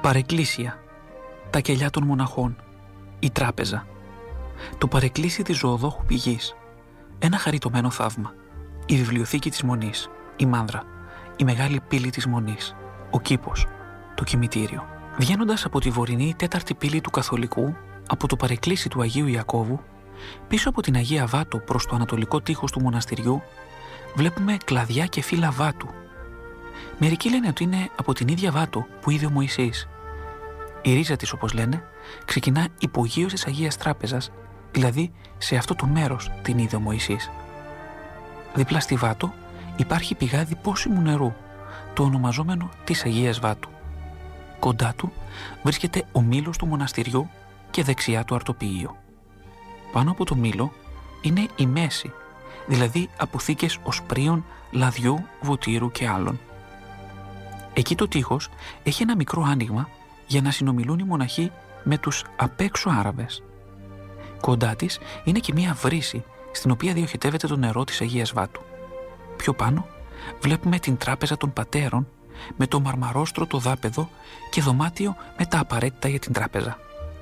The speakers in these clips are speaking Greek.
Παρεκκλήσια, τα κελιά των μοναχών, η τράπεζα, το παρεκκλήσι της ζωοδόχου πηγής, ένα χαριτωμένο θαύμα, η βιβλιοθήκη της Μονής, η μάνδρα, η μεγάλη πύλη της Μονής, ο κήπος, το κημητήριο. Βγαίνοντας από τη βορεινή τέταρτη πύλη του Καθολικού, από το παρεκκλήσι του Αγίου Ιακώβου, πίσω από την Αγία Βάτο προς το ανατολικό τείχος του μοναστηριού, βλέπουμε κλαδιά και φύλλα βάτου. Μερικοί λένε ότι είναι από την ίδια βάτο που είδε ο Μωυσής. Η ρίζα της, όπως λένε, ξεκινά υπογείως της Αγίας Τράπεζας, δηλαδή σε αυτό το μέρος την είδε ο Μωυσής. Δίπλα στη βάτο υπάρχει πηγάδι πόσιμου νερού, το ονομαζόμενο της Αγίας Βάτου. Κοντά του βρίσκεται ο μήλος του μοναστηριού και δεξιά το αρτοποιείο. Πάνω από το μήλο είναι η μέση, δηλαδή αποθήκες οσπρίων, λαδιού, βοτήρου και άλλων. Εκεί το τείχος έχει ένα μικρό άνοιγμα για να συνομιλούν οι μοναχοί με τους απέξω Άραβες. Κοντά της είναι και μία βρύση στην οποία διοχετεύεται το νερό της Αγίας Βάτου. Πιο πάνω βλέπουμε την τράπεζα των πατέρων με το μαρμαρόστρωτο δάπεδο και δωμάτιο με τα απαραίτητα για την τράπεζα.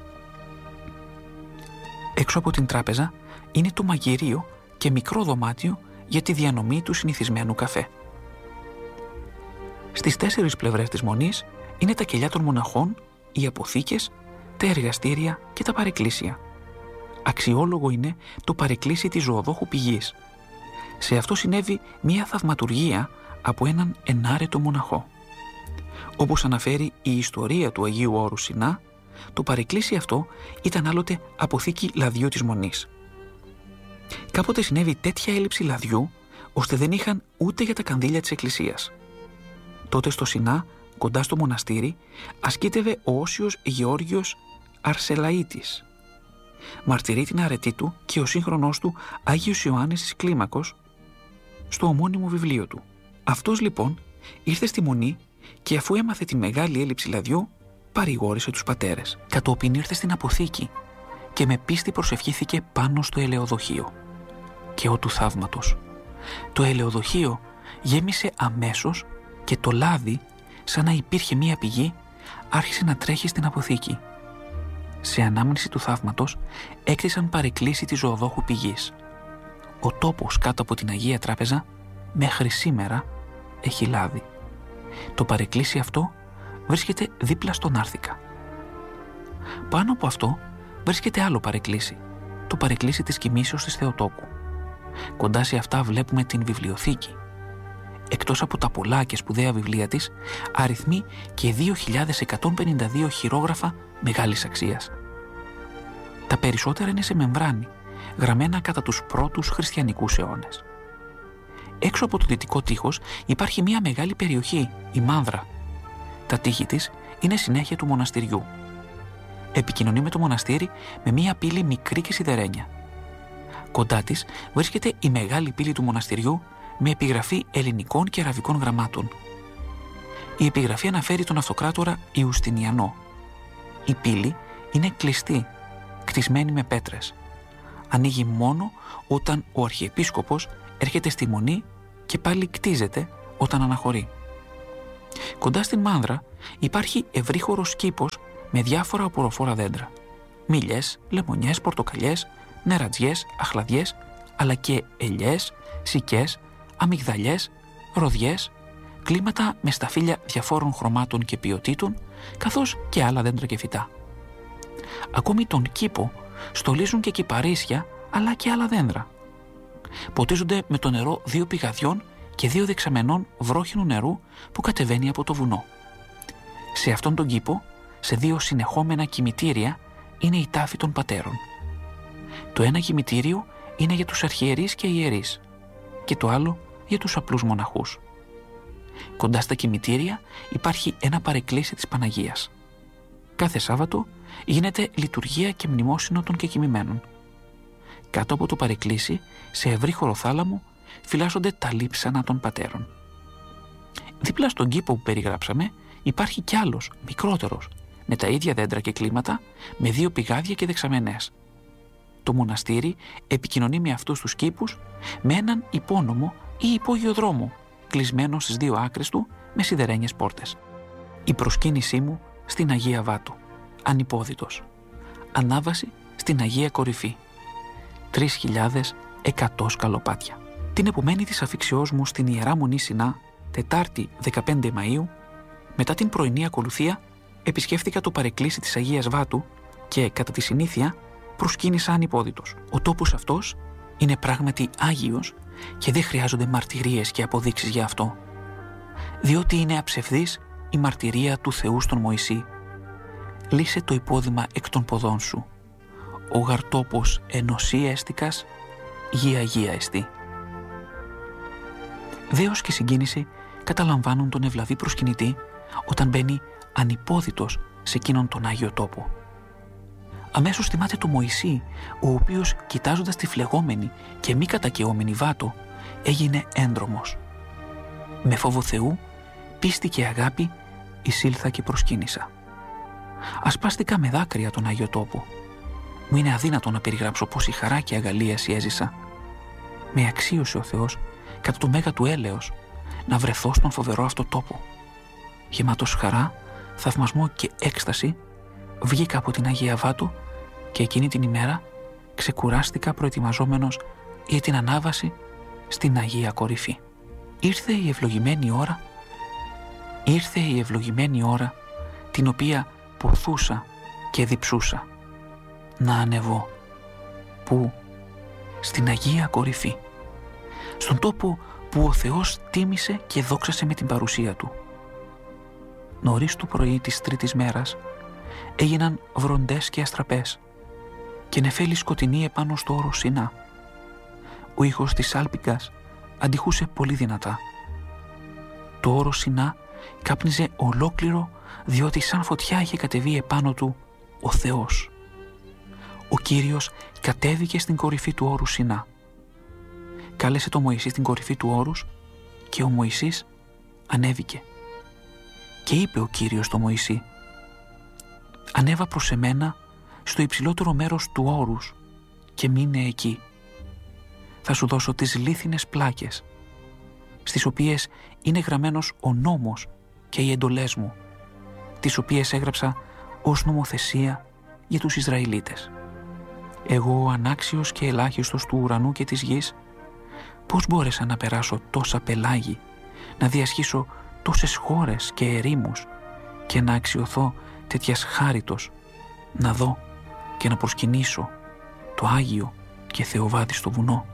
Έξω από την τράπεζα είναι το μαγειρίο και μικρό δωμάτιο για τη διανομή του συνηθισμένου καφέ. Στις 4 πλευρές της Μονής είναι τα κελιά των μοναχών, οι αποθήκες, τα εργαστήρια και τα παρεκκλήσια. Αξιόλογο είναι το παρεκκλήσι της ζωοδόχου πηγής. Σε αυτό συνέβη μία θαυματουργία από έναν ενάρετο μοναχό. Όπως αναφέρει η ιστορία του Αγίου Όρου Σινά, το παρεκκλήσι αυτό ήταν άλλοτε αποθήκη λαδιού της Μονής. Κάποτε συνέβη τέτοια έλλειψη λαδιού, ώστε δεν είχαν ούτε για τα κανδύλια της εκκλησίας. Τότε στο Σινά, κοντά στο μοναστήρι, ασκήτευε ο Όσιος Γεώργιος Αρσελαΐτης. Μαρτυρεί την αρετή του και ο σύγχρονός του Άγιος Ιωάννης της Κλίμακος στο ομώνυμο βιβλίο του. Αυτός λοιπόν ήρθε στη Μονή και αφού έμαθε τη μεγάλη έλλειψη λαδιού, παρηγόρησε τους πατέρες. Κατόπιν ήρθε στην αποθήκη και με πίστη προσευχήθηκε πάνω στο ελαιοδοχείο. Και ο του θαύματος. Το ελαιοδοχείο γέμισε αμέσως και το λάδι, σαν να υπήρχε μία πηγή, άρχισε να τρέχει στην αποθήκη. Σε ανάμνηση του θαύματος έκτισαν παρεκκλήσι της ζωοδόχου πηγής. Ο τόπος κάτω από την Αγία Τράπεζα μέχρι σήμερα έχει λάδι. Το παρεκκλήσι αυτό βρίσκεται δίπλα στον Άρθικα. Πάνω από αυτό βρίσκεται άλλο παρεκκλήσι, το παρεκκλήσι της Κοιμήσεως της Θεοτόκου. Κοντά σε αυτά βλέπουμε την βιβλιοθήκη. Εκτός από τα πολλά και σπουδαία βιβλία της, αριθμεί και 2.152 χειρόγραφα μεγάλης αξίας. Τα περισσότερα είναι σε μεμβράνη, γραμμένα κατά τους πρώτους χριστιανικούς αιώνες. Έξω από το δυτικό τείχος υπάρχει μια μεγάλη περιοχή, η Μάνδρα. Τα τείχη της είναι συνέχεια του μοναστηριού. Επικοινωνεί με το μοναστήρι με μια πύλη μικρή και σιδερένια. Κοντά της βρίσκεται η μεγάλη πύλη του μοναστηριού με επιγραφή ελληνικών και αραβικών γραμμάτων. Η επιγραφή αναφέρει τον αυτοκράτορα Ιουστινιανό. Η πύλη είναι κλειστή, κτισμένη με πέτρες. Ανοίγει μόνο όταν ο αρχιεπίσκοπος έρχεται στη Μονή και πάλι κτίζεται όταν αναχωρεί. Κοντά στην Μάνδρα υπάρχει ευρύχωρος κήπος με διάφορα αποροφόρα δέντρα. Μήλιες, λεμονιές, πορτοκαλιές, νερατζιές, αχλαδιές, αλλά και ελιές, σικές, αμυγδαλιές, ροδιές, κλίματα με σταφύλια διαφόρων χρωμάτων και ποιοτήτων, καθώς και άλλα δέντρα και φυτά. Ακόμη τον κήπο στολίζουν και κυπαρίσια, αλλά και άλλα δέντρα. Ποτίζονται με το νερό 2 πηγαδιών και 2 δεξαμενών βρόχινου νερού που κατεβαίνει από το βουνό. Σε αυτόν τον κήπο, σε 2 συνεχόμενα κημητήρια, είναι η τάφη των πατέρων. Το ένα κημητήριο είναι για τους αρχιερείς και ιερείς και το άλλο για τους απλούς μοναχούς. Κοντά στα κημητήρια υπάρχει ένα παρεκκλήσι της Παναγίας. Κάθε Σάββατο γίνεται λειτουργία και μνημόσυνο των κεκοιμημένων. Κάτω από το παρεκκλήσι, σε ευρύχωρο θάλαμο, φυλάσσονται τα λείψανα των πατέρων. Δίπλα στον κήπο που περιγράψαμε υπάρχει κι άλλος, μικρότερος, με τα ίδια δέντρα και κλίματα, με 2 πηγάδια και δεξαμενές. Το μοναστήρι επικοινωνεί με αυτούς τους κήπους με έναν υπόνομο ή υπόγειο δρόμο, κλεισμένο στις 2 άκρες του με σιδερένιες πόρτες. Η προσκύνησή μου στην Αγία Βάτου, ανυπόδητος. Ανάβαση στην Αγία Κορυφή, 3.100 σκαλοπάτια. Την επομένη της αφιξιός μου στην Ιερά Μονή Σινά, Τετάρτη 15 Μαΐου, μετά την πρωινή ακολουθία, επισκέφθηκα το παρεκκλήσι της Αγίας Βάτου και, κατά τη συνήθεια, προσκύνησα ανυπόδητος. Ο τόπος αυτός είναι πράγματι άγιος και δεν χρειάζονται μαρτυρίες και αποδείξεις για αυτό, διότι είναι αψευδής η μαρτυρία του Θεού στον Μωυσή. Λύσε το υπόδημα εκ των ποδών σου. Ο γαρτόπος ενωσή έστικας, γη αγία εστί. Δέος και συγκίνηση καταλαμβάνουν τον ευλαβή προσκυνητή όταν μπαίνει ανυπόδητος σε εκείνον τον Άγιο τόπο. Αμέσως θυμάται το Μωυσή, ο οποίος, κοιτάζοντας τη φλεγόμενη και μη κατακαιόμενη Βάτο, έγινε ένδρομος. Με φόβο Θεού, πίστη και αγάπη εισήλθα και προσκύνησα. Ασπάστηκα με δάκρυα τον Άγιο τόπο. Μου είναι αδύνατο να περιγράψω πόση χαρά και αγαλίαση έζησα. Με αξίωσε ο Θεός, κατά το μέγα του έλεος, να βρεθώ στον φοβερό αυτό τόπο. Γεμάτος χαρά, θαυμασμό και έκσταση, βγήκα από την Αγία Βάτου και εκείνη την ημέρα ξεκουράστηκα προετοιμαζόμενος για την ανάβαση στην Αγία Κορυφή. Ήρθε η ευλογημένη ώρα την οποία ποθούσα και διψούσα. Να ανεβώ. Πού? Στην Αγία Κορυφή. Στον τόπο που ο Θεός τίμησε και δόξασε με την παρουσία Του. Νωρίς το πρωί της τρίτης μέρας έγιναν βροντές και αστραπές και νεφέλη σκοτεινή επάνω στο όρος Σινά. Ο ήχος της σάλπιγγας αντιχούσε πολύ δυνατά. Το όρος Σινά κάπνιζε ολόκληρο, διότι σαν φωτιά είχε κατεβεί επάνω του ο Θεός. Ο Κύριος κατέβηκε στην κορυφή του όρου Σινά. Κάλεσε το Μωυσή στην κορυφή του όρους και ο Μωυσής ανέβηκε. Και είπε ο Κύριος στο Μωυσή: «Ανέβα προς εμένα στο υψηλότερο μέρος του όρους και μείνε εκεί. Θα σου δώσω τις λίθινες πλάκες, στις οποίες είναι γραμμένος ο νόμος και οι εντολές μου, τις οποίες έγραψα ως νομοθεσία για τους Ισραηλίτες. Εγώ, ο ανάξιος και ελάχιστος του ουρανού και της γης, πώς μπόρεσα να περάσω τόσα πελάγη, να διασχίσω τόσες χώρες και ερήμους και να αξιωθώ τέτοιας χάριτος, να δω και να προσκυνήσω το Άγιο και Θεοβάδιστο βουνό.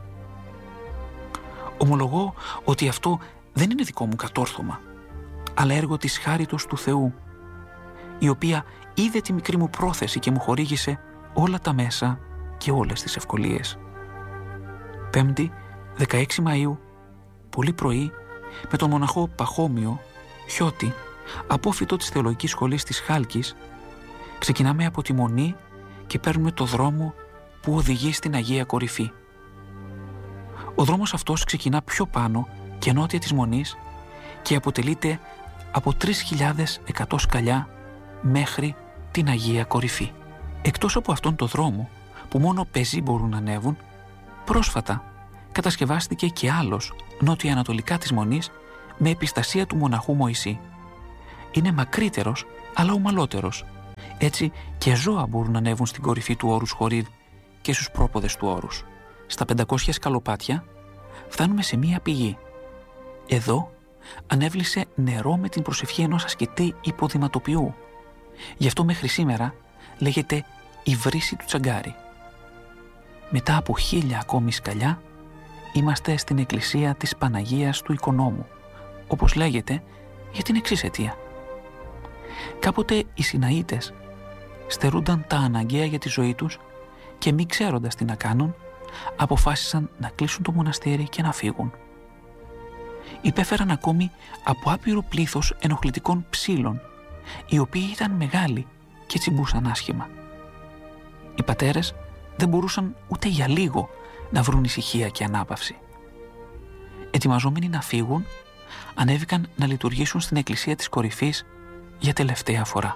Ομολογώ ότι αυτό δεν είναι δικό μου κατόρθωμα, αλλά έργο της χάριτος του Θεού, η οποία είδε τη μικρή μου πρόθεση και μου χορήγησε όλα τα μέσα και όλες τις ευκολίες. 5η, 16 Μαΐου, πολύ πρωί, με τον μοναχό Παχώμιο, Χιώτη, απόφοιτο της Θεολογικής Σχολής της Χάλκης, ξεκινάμε από τη Μονή και παίρνουμε το δρόμο που οδηγεί στην Αγία Κορυφή. Ο δρόμος αυτός ξεκινά πιο πάνω και νότια της Μονής και αποτελείται από 3.100 σκαλιά μέχρι την Αγία Κορυφή. Εκτός από αυτόν τον δρόμο που μόνο πεζοί μπορούν να ανέβουν, πρόσφατα κατασκευάστηκε και άλλος νότια-ανατολικά της Μονής με επιστασία του μοναχού Μωυσή. Είναι μακρύτερος αλλά ομαλότερος. Έτσι και ζώα μπορούν να ανέβουν στην κορυφή του όρους Χορίδ και στους πρόποδες του όρους. Στα 500 σκαλοπάτια φτάνουμε σε μία πηγή. Εδώ ανέβλησε νερό με την προσευχή ενός ασκητή υποδηματοποιού. Γι' αυτό μέχρι σήμερα λέγεται η βρύση του Τσαγκάρη. Μετά από 1000 ακόμη σκαλιά είμαστε στην εκκλησία της Παναγίας του Οικονόμου, όπως λέγεται για την εξής αιτία. Κάποτε οι Σιναΐτες στερούνταν τα αναγκαία για τη ζωή τους και μη ξέροντας τι να κάνουν, αποφάσισαν να κλείσουν το μοναστήρι και να φύγουν. Υπέφεραν ακόμη από άπειρο πλήθος ενοχλητικών ψήλων, οι οποίοι ήταν μεγάλοι και τσιμπούσαν άσχημα. Οι πατέρες δεν μπορούσαν ούτε για λίγο να βρουν ησυχία και ανάπαυση. Ετοιμαζόμενοι να φύγουν, ανέβηκαν να λειτουργήσουν στην εκκλησία της κορυφής για τελευταία φορά.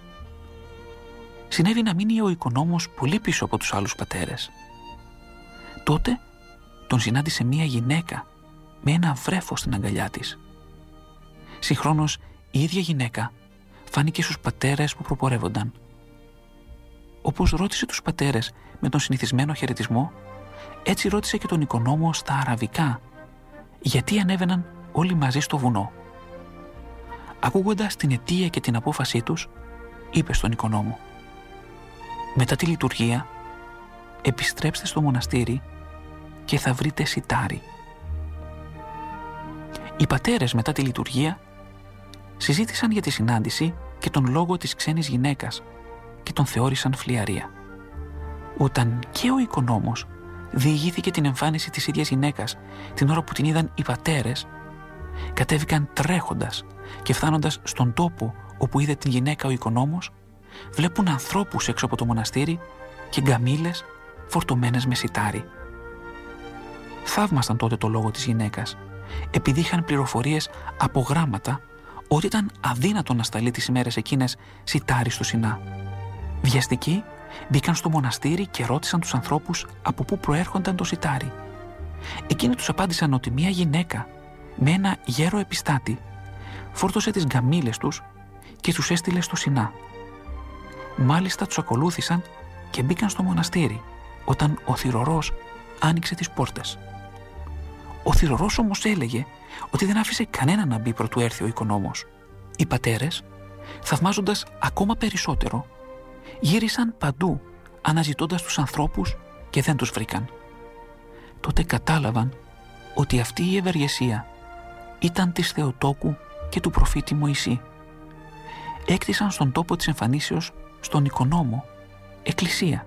Συνέβη να μείνει ο οικονόμος πολύ πίσω από τους άλλους πατέρες. Τότε τον συνάντησε μία γυναίκα με ένα βρέφο στην αγκαλιά της. Συγχρόνως η ίδια γυναίκα φάνηκε στους πατέρες που προπορεύονταν. Όπως ρώτησε τους πατέρες με τον συνηθισμένο χαιρετισμό, έτσι ρώτησε και τον οικονόμο στα αραβικά, γιατί ανέβαιναν όλοι μαζί στο βουνό. Ακούγοντας την αιτία και την απόφασή τους, είπε στον οικονόμο: «Μετά τη λειτουργία, επιστρέψτε στο μοναστήρι και θα βρείτε σιτάρι». Οι πατέρες μετά τη λειτουργία συζήτησαν για τη συνάντηση και τον λόγο της ξένης γυναίκας και τον θεώρησαν φλιαρία. Όταν και ο οικονόμος διηγήθηκε την εμφάνιση της ίδιας γυναίκας την ώρα που την είδαν οι πατέρες, κατέβηκαν τρέχοντας και φτάνοντας στον τόπο όπου είδε την γυναίκα ο οικονόμος, βλέπουν ανθρώπους έξω από το μοναστήρι και γκαμίλες φορτωμένες με σιτάρι. Θαύμασαν τότε το λόγο της γυναίκας, επειδή είχαν πληροφορίες από γράμματα ότι ήταν αδύνατο να σταλεί τις ημέρες εκείνες σιτάρι στο Σινά. Βιαστικοί μπήκαν στο μοναστήρι και ρώτησαν τους ανθρώπους από πού προέρχονταν το σιτάρι. Εκείνοι τους απάντησαν ότι μια γυναίκα με ένα γέρο επιστάτη φόρτωσε τις γκαμίλες τους και τους έστειλε στο Σινά. Μάλιστα τους ακολούθησαν και μπήκαν στο μοναστήρι όταν ο θυρωρός άνοιξε τις πόρτες. Ο θυρωρός όμως έλεγε ότι δεν άφησε κανένα να μπει προτού έρθει ο οικονόμος. Οι πατέρες, θαυμάζοντας ακόμα περισσότερο, γύρισαν παντού αναζητώντας τους ανθρώπους και δεν τους βρήκαν. Τότε κατάλαβαν ότι αυτή η ευεργεσία ήταν της Θεοτόκου και του προφήτη Μωυσή. Έκτισαν στον τόπο της εμφανίσεως στον οικονόμο εκκλησία.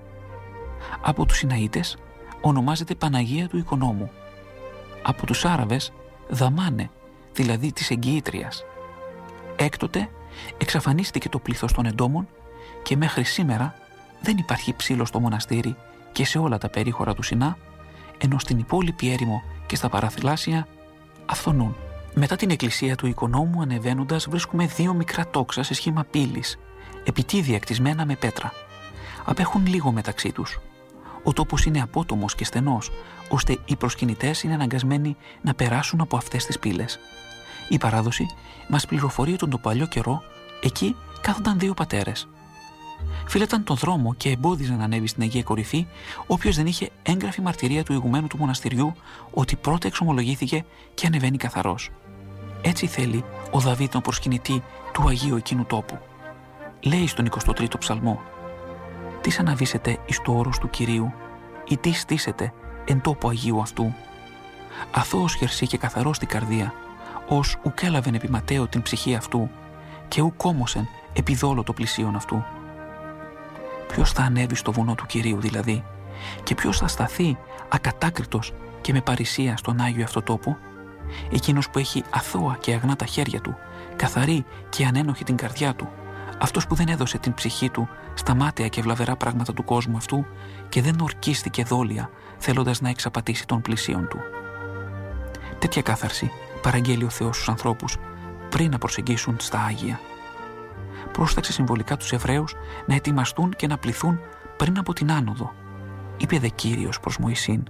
Από τους Σιναΐτες ονομάζεται Παναγία του Οικονόμου. Από τους Άραβες Δαμάνε, δηλαδή της εγγυήτριας. Έκτοτε εξαφανίστηκε το πλήθος των εντόμων και μέχρι σήμερα δεν υπάρχει ψήλο στο μοναστήρι και σε όλα τα περίχωρα του Σινά, ενώ στην υπόλοιπη έρημο και στα παραθυλάσια αυθονούν. Μετά την εκκλησία του οικονόμου ανεβαίνοντας βρίσκουμε δύο μικρά τόξα σε σχήμα πύλης, επιτίδια κτισμένα με πέτρα. Απέχουν λίγο μεταξύ τους. Ο τόπος είναι απότομος και στενός, ώστε οι προσκυνητές είναι αναγκασμένοι να περάσουν από αυτές τις πύλες. Η παράδοση μας πληροφορεί ότι τον παλιό καιρό εκεί κάθονταν δύο πατέρες. Φύλαταν τον δρόμο και εμπόδιζαν να ανέβει στην Αγία Κορυφή όποιος δεν είχε έγγραφη μαρτυρία του ηγουμένου του μοναστηριού ότι πρώτα εξομολογήθηκε και ανεβαίνει καθαρός. Έτσι θέλει ο Δαβίδ τον προσκυνητή του Αγίου εκείνου τόπου. Λέει στον 23ο ψαλμό: «Τι αναβήσετε εις το όρος του Κυρίου ή τι στήσετε εν τόπο Αγίου αυτού. Αθώος χερσί και καθαρός την καρδία, ως ουκ έλαβεν επί ματέο την ψυχή αυτού και ουκ κόμωσεν επί δόλο το πλησίον αυτού». Ποιος θα ανέβει στο βουνό του Κυρίου δηλαδή, και ποιος θα σταθεί ακατάκριτος και με παρησία στον Άγιο αυτό τόπο? Εκείνος που έχει αθώα και αγνά τα χέρια του, καθαρή και ανένοχη την καρδιά του, αυτός που δεν έδωσε την ψυχή του στα μάταια και βλαβερά πράγματα του κόσμου αυτού και δεν ορκίστηκε δόλια θέλοντας να εξαπατήσει τον πλησίον του. Τέτοια κάθαρση παραγγέλει ο Θεός στους ανθρώπους πριν να προσεγγίσουν στα Άγια. Πρόσταξε συμβολικά τους Εβραίους να ετοιμαστούν και να πληθούν πριν από την άνοδο. Είπε δε Κύριος προς Μωυσήν: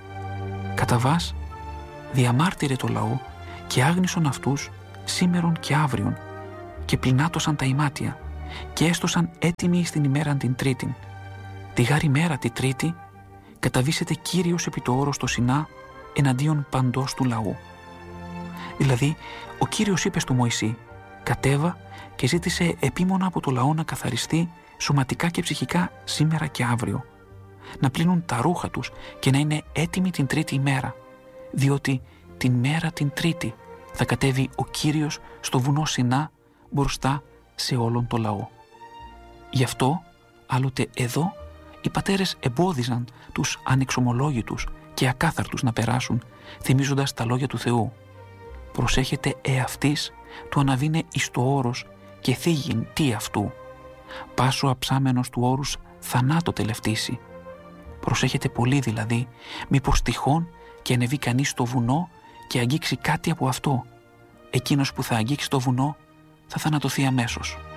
«Κατά βάς διαμάρτυρε το λαό και άγνησον αυτούς σήμερον και αύριον και πληνάτωσαν τα ημάτια και έστωσαν έτοιμοι στην ημέραν την Τρίτην. Τη γάρ ημέρα τη Τρίτη καταβήσεται Κύριος επί το όρος το Σινά εναντίον παντός του λαού». Δηλαδή, ο Κύριος είπε στο Μωυσή: «Κατέβα και ζήτησε επίμονα από το λαό να καθαριστεί σωματικά και ψυχικά σήμερα και αύριο, να πλύνουν τα ρούχα τους και να είναι έτοιμοι την Τρίτη ημέρα, διότι την μέρα την Τρίτη θα κατέβει ο Κύριος στο βουνό Σινά μπροστά σε όλον το λαό». Γι' αυτό, άλλοτε εδώ, οι πατέρες εμπόδιζαν τους ανεξομολόγητους και ακάθαρτους να περάσουν, θυμίζοντας τα λόγια του Θεού: «Προσέχετε εαυτής του αναβήνε εις το όρος και θίγειν τι αυτού. Πάσο αψάμενος του όρους θανάτο τελευτήσει». Προσέχετε πολύ δηλαδή, μήπως τυχόν και ανεβεί κανείς στο βουνό και αγγίξει κάτι από αυτό. Εκείνος που θα αγγίξει το βουνό θα θανατωθεί αμέσως.